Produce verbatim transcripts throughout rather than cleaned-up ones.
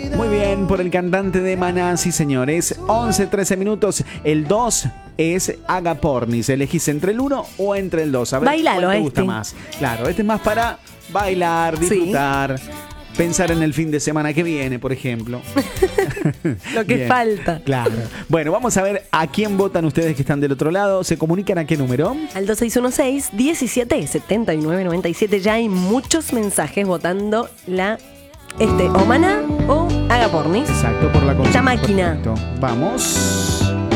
Muy bien, por el cantante de Maná, sí señores. once, trece minutos. El dos es Agapornis. Elegís entre el uno o entre el dos. A ver, Bailalo, ¿cuál te este. gusta más? Claro, este es más para bailar, disfrutar, sí. Pensar en el fin de semana que viene, por ejemplo. Lo que Bien, falta. Claro. Bueno, vamos a ver a quién votan ustedes que están del otro lado. ¿Se comunican a qué número? Al dos seis uno seis, diecisiete, setenta y nueve, noventa y siete. Ya hay muchos mensajes votando la este, o Maná o Agapornis. Exacto, por la consulta. Esta máquina. Perfecto. Vamos.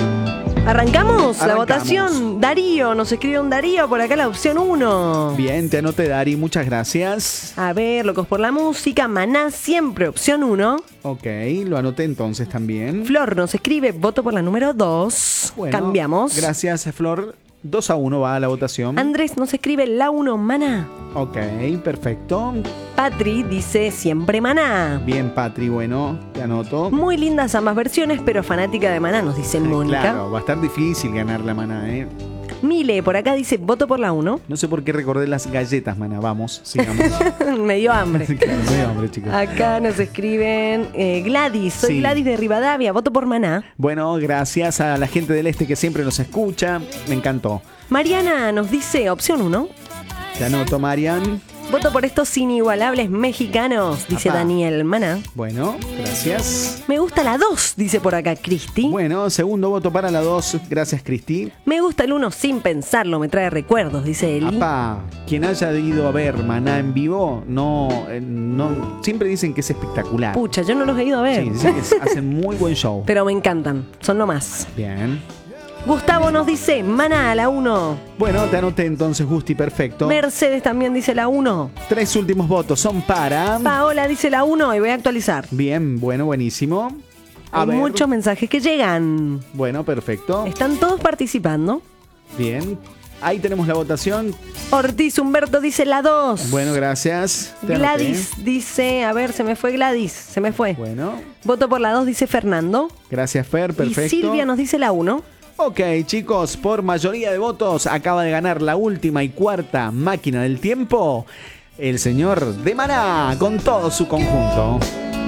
¿Arrancamos? La Arrancamos. votación. Darío, nos escribe un Darío por acá la opción uno. Bien, te anoté, Dari, muchas gracias. A ver, Locos por la Música, Maná siempre opción uno. Ok, lo anoté entonces también. Flor nos escribe, voto por la número dos. Bueno, cambiamos. Gracias, Flor. dos a uno va a la votación. Andrés nos escribe la uno, Maná. Ok, perfecto. Patri dice siempre Maná. Bien, Patri, bueno, te anoto. Muy lindas ambas versiones, pero fanática de Maná, nos dice Mónica. Claro, va a estar difícil ganar la Maná, ¿eh? Mile, por acá dice, voto por la uno. No sé por qué recordé las galletas, Maná. Vamos, sigamos. Me dio hambre. Claro, me dio hambre, chicos. Acá nos escriben eh, Gladys, soy Sí. Gladys de Rivadavia, voto por Maná. Bueno, gracias a la gente del este que siempre nos escucha. Me encantó. Mariana nos dice opción uno. Te anoto, Marian. Voto por estos inigualables mexicanos, dice Apá. Daniel Maná. Bueno, gracias. Me gusta la dos, dice por acá Cristi. Bueno, segundo voto para la dos. Gracias, Cristi. Me gusta el uno sin pensarlo, me trae recuerdos, dice Eli. Apá, quien haya ido a ver Maná en vivo, no, eh, no, siempre dicen que es espectacular. Pucha, yo no los he ido a ver. Sí, dicen que es- hacen muy buen show. Pero me encantan, son lo más. Bien. Gustavo nos dice Maná a la uno. Bueno, te anoté entonces, Gusti, perfecto. Mercedes también dice la uno. Tres últimos votos son para... Paola dice la uno y voy a actualizar. Bien, bueno, buenísimo. A Hay ver. muchos mensajes que llegan. Bueno, perfecto. Están todos participando. Bien. Ahí tenemos la votación. Ortiz Humberto dice la dos. Bueno, gracias. Te anoté. Gladys dice, a ver, se me fue Gladys, se me fue. Bueno, Voto por la dos, dice Fernando. gracias, Fer, perfecto. Y Silvia nos dice la uno. Ok, chicos, por mayoría de votos acaba de ganar la última y cuarta máquina del tiempo el señor de Maná con todo su conjunto.